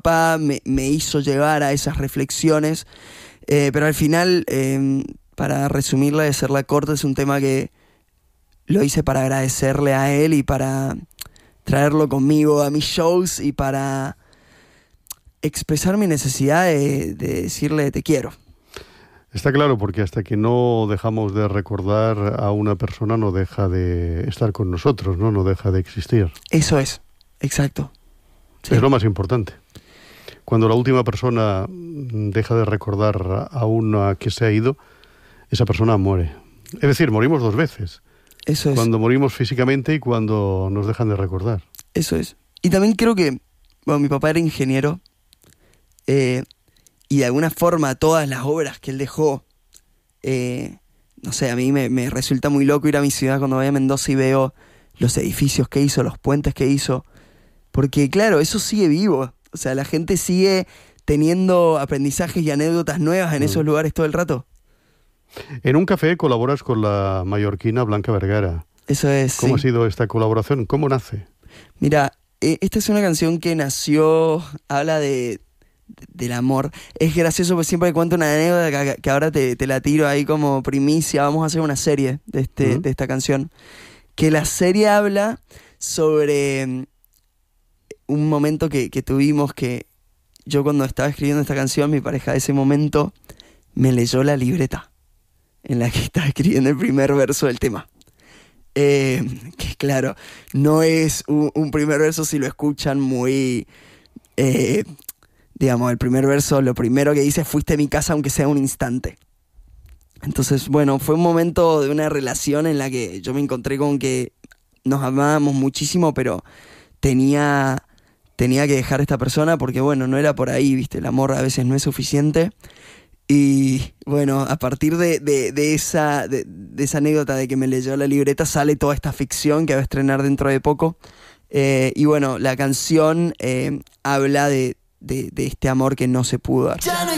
papá me hizo llevar a esas reflexiones. Pero al final, para resumirla y hacerla corta, es un tema que lo hice para agradecerle a él y para traerlo conmigo a mis shows y para expresar mi necesidad de decirle te quiero. Está claro, porque hasta que no dejamos de recordar a una persona no deja de estar con nosotros, ¿no? No deja de existir. Eso es, exacto. Sí. Es lo más importante. Cuando la última persona deja de recordar a una que se ha ido, esa persona muere. Es decir, morimos dos veces. Eso es. Cuando morimos físicamente y cuando nos dejan de recordar. Eso es. Y también creo que, bueno, mi papá era ingeniero y de alguna forma todas las obras que él dejó, no sé, a mí me resulta muy loco ir a mi ciudad cuando voy a Mendoza y veo los edificios que hizo, los puentes que hizo, porque claro, eso sigue vivo. O sea, la gente sigue teniendo aprendizajes y anécdotas nuevas en esos lugares todo el rato. En un café colaboras con la mallorquina Blanca Vergara. Eso es. ¿Cómo sí. ha sido esta colaboración? ¿Cómo nace? Mira, esta es una canción que nació, habla del amor. Es gracioso porque siempre cuento una anécdota que ahora te la tiro ahí como primicia. Vamos a hacer una serie de esta canción. Que la serie habla sobre un momento que tuvimos que yo cuando estaba escribiendo esta canción, mi pareja de ese momento me leyó la libreta en la que estaba escribiendo el primer verso del tema. Que claro, no es un primer verso si lo escuchan muy... digamos, el primer verso, lo primero que dice, fuiste a mi casa aunque sea un instante. Entonces, bueno, fue un momento de una relación en la que yo me encontré con que nos amábamos muchísimo, pero tenía que dejar a esta persona porque, bueno, no era por ahí, ¿viste? El amor a veces no es suficiente. Y, bueno, a partir de esa anécdota de que me leyó la libreta sale toda esta ficción que va a estrenar dentro de poco. Y, bueno, la canción habla de este amor que no se pudo dar.